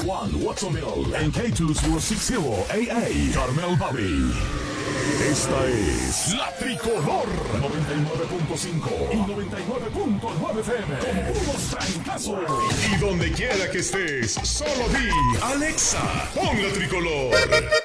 1 Watsonville en K260 AA Carmel Valley. Esta es la Tricolor 99.5 y 99.9 FM con puros trancazos. Y donde quiera que estés, solo di Alexa, pon la Tricolor.